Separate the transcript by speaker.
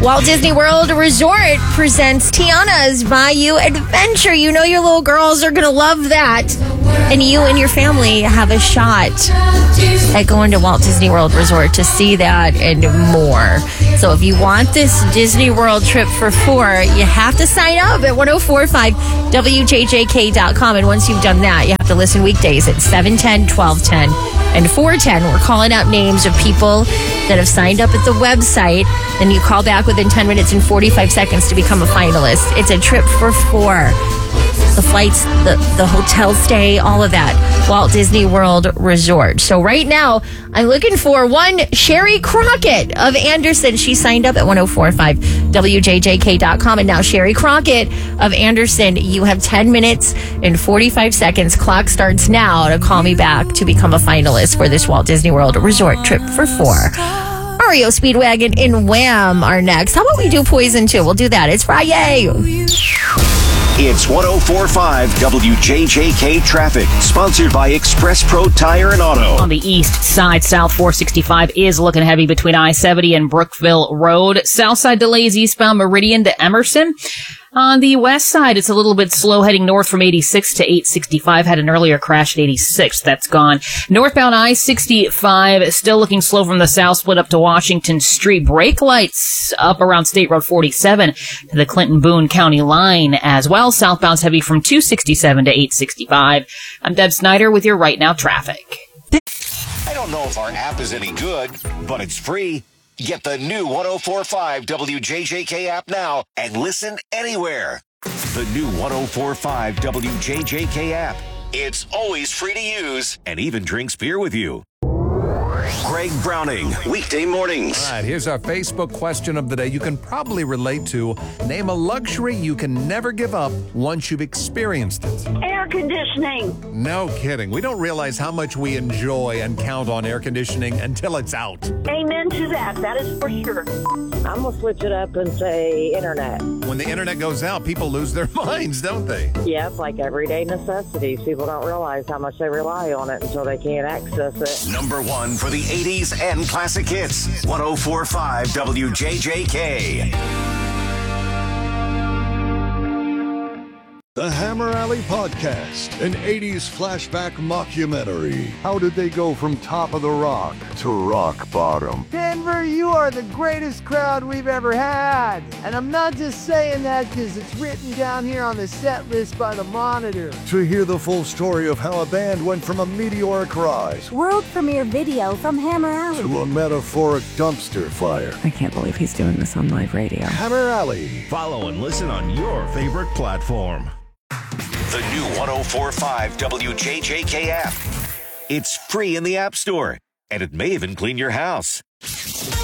Speaker 1: Walt Disney World Resort presents Tiana's Bayou Adventure. You know your little girls are going to love that. And you and your family have a shot at going to Walt Disney World Resort to see that and more. So if you want this Disney World trip for 4, you have to sign up at 1045wjjk.com. And once you've done that, you have to listen weekdays at 7:10, 12:10, and 4:10. We're calling out names of people that have signed up at the website. Then you call back within 10 minutes and 45 seconds to become a finalist. It's a trip for 4. The flights, the hotel stay, all of that. Walt Disney World Resort. So right now, I'm looking for one Sherry Crockett of Anderson. She signed up at 1045wjjk.com. And now Sherry Crockett of Anderson, you have 10 minutes and 45 seconds. Clock starts now to call me back to become a finalist for this Walt Disney World Resort trip for 4. REO Speedwagon and Wham are next. How about we do Poison too? We'll do that. It's Friday.
Speaker 2: It's 1045 WJJK Traffic, sponsored by Express Pro Tire and Auto.
Speaker 3: On the east side, South 465 is looking heavy between I-70 and Brookville Road. South side delays eastbound Meridian to Emerson. On the west side, it's a little bit slow heading north from 86 to 865. Had an earlier crash at 86. That's gone. Northbound I-65 still looking slow from the south split up to Washington Street. Brake lights up around State Road 47 to the Clinton-Boone County line as well. Southbound's heavy from 267 to 865. I'm Deb Snyder with your Right Now traffic.
Speaker 2: I don't know if our app is any good, but it's free. Get the new 1045 WJJK app now and listen anywhere. The new 1045 WJJK app. It's always free to use and even drinks beer with you. Greg Browning, weekday mornings.
Speaker 4: All right, here's our Facebook question of the day you can probably relate to. Name a luxury you can never give up once you've experienced it.
Speaker 5: Air conditioning.
Speaker 4: No kidding. We don't realize how much we enjoy and count on air conditioning until it's out.
Speaker 5: Amen to that. That is for sure.
Speaker 6: I'm going to switch it up and say internet.
Speaker 4: When the internet goes out, people lose their minds, don't they?
Speaker 6: Yeah, it's like everyday necessities. People don't realize how much they rely on it until they can't access it.
Speaker 2: Number 1 for the 80s and classic hits. 1045 WJJK.
Speaker 7: The Hammer Alley Podcast, an 80s flashback mockumentary. How did they go from top of the rock to rock bottom?
Speaker 8: Denver, you are the greatest crowd we've ever had. And I'm not just saying that because it's written down here on the set list by the Monitor.
Speaker 7: To hear the full story of how a band went from a meteoric rise
Speaker 9: World premiere video from Hammer Alley
Speaker 7: to a metaphoric dumpster fire.
Speaker 10: I can't believe he's doing this on live radio.
Speaker 7: Hammer Alley.
Speaker 11: Follow and listen on your favorite platform.
Speaker 2: The new 1045 WJJK app. It's free in the App Store, and it may even clean your house.